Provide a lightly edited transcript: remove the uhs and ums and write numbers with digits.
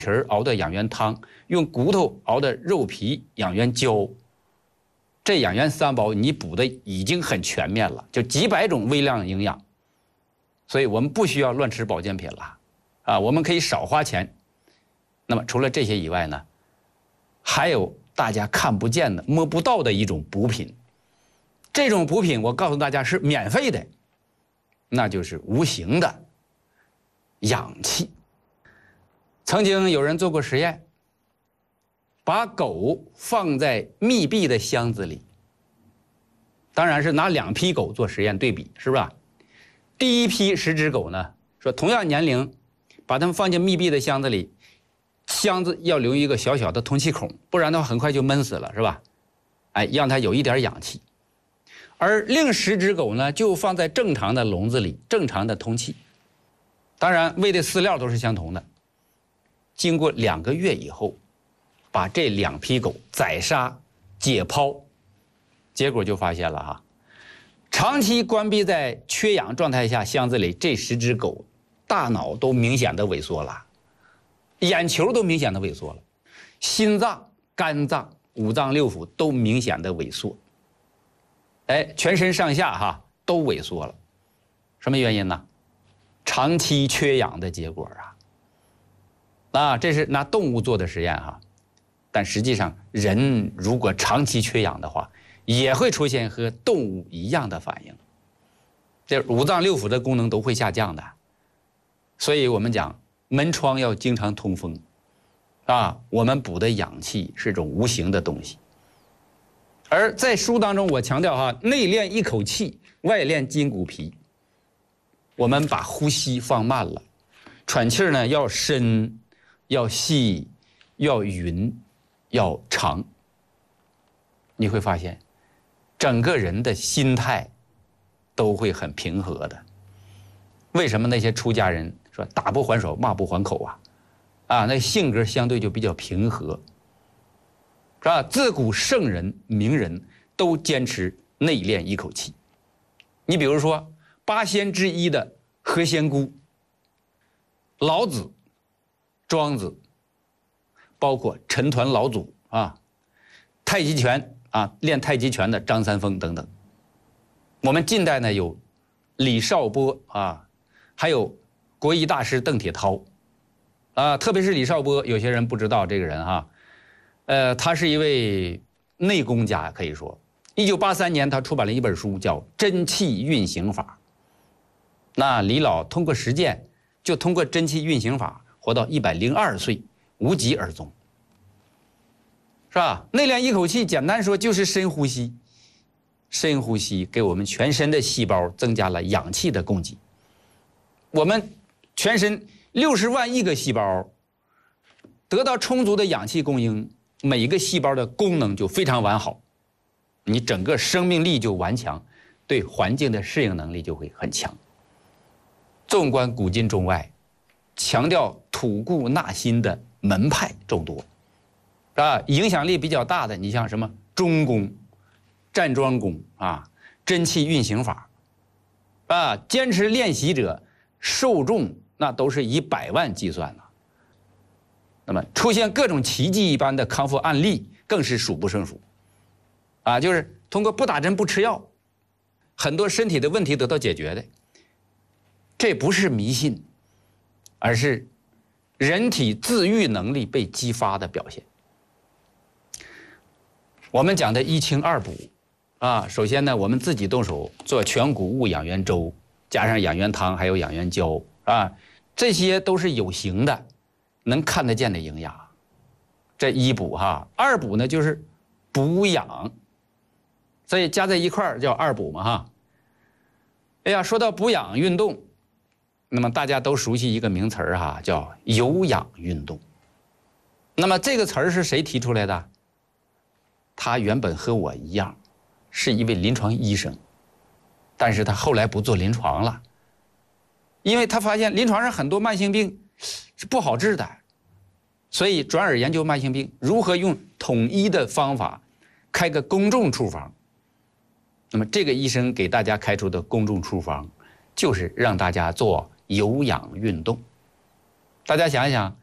皮儿熬的养元汤，用骨头熬的肉皮养元胶，这养元三宝你补的已经很全面了，就几百种微量营养，所以我们不需要乱吃保健品了，啊，我们可以少花钱。那么除了这些以外呢，还有大家看不见的、摸不到的一种补品，这种补品我告诉大家是免费的，那就是无形的氧气。曾经有人做过实验，把狗放在密闭的箱子里，当然是拿2批狗做实验对比，是吧？第一批10只狗呢，说同样年龄，把它们放进密闭的箱子里，箱子要留一个小小的通气孔，不然的话很快就闷死了，是吧？哎，让它有一点氧气。而另10只狗呢，就放在正常的笼子里，正常的通气，当然喂的饲料都是相同的。经过2个月以后，把这2批狗宰杀解剖，结果就发现了哈，长期关闭在缺氧状态下箱子里，这10只狗大脑都明显的萎缩了，眼球都明显的萎缩了，心脏、肝脏、五脏六腑都明显的萎缩，哎，全身上下哈都萎缩了。什么原因呢？长期缺氧的结果啊。啊，这是拿动物做的实验哈，但实际上人如果长期缺氧的话，也会出现和动物一样的反应，这五脏六腑的功能都会下降的。所以我们讲门窗要经常通风，啊，我们补的氧气是种无形的东西。而在书当中我强调哈，内练一口气，外练筋骨皮。我们把呼吸放慢了，喘气呢要深，要细，要匀，要长。你会发现，整个人的心态都会很平和的。为什么那些出家人说打不还手，骂不还口啊？啊，那性格相对就比较平和，是吧？自古圣人名人都坚持内练一口气。你比如说8仙之一的何仙姑、老子、庄子，包括陈抟老祖啊，太极拳啊，练太极拳的张三丰等等。我们近代呢有李少波啊，还有国医大师邓铁涛啊，特别是李少波，有些人不知道这个人哈，他是一位内功家，可以说，1983年他出版了一本书叫《真气运行法》。那李老通过实践，就通过真气运行法活到102岁，无疾而终，是吧？内练一口气，简单说就是深呼吸。深呼吸给我们全身的细胞增加了氧气的供给。我们全身60万亿个细胞得到充足的氧气供应，每一个细胞的功能就非常完好，你整个生命力就顽强，对环境的适应能力就会很强。纵观古今中外，强调吐故纳新的门派众多，啊，影响力比较大的，你像什么中宫、站桩功啊、真气运行法，啊，坚持练习者受众那都是以100万计算的。那么出现各种奇迹一般的康复案例更是数不胜数，啊，就是通过不打针不吃药，很多身体的问题得到解决的。这不是迷信，而是人体自愈能力被激发的表现。我们讲的1清2补啊，首先呢，我们自己动手做全谷物养元粥，加上养元汤，还有养元胶啊，这些都是有形的，能看得见的营养。这1补哈，2补呢就是补养，所以加在一块儿叫2补嘛哈。哎呀，说到补养运动，那么大家都熟悉一个名词儿哈，叫有氧运动。那么这个词儿是谁提出来的？他原本和我一样，是一位临床医生，但是他后来不做临床了，因为他发现临床上很多慢性病是不好治的，所以转而研究慢性病如何用统一的方法开个公众处方。那么这个医生给大家开出的公众处方，就是让大家做有氧运动。大家想一想，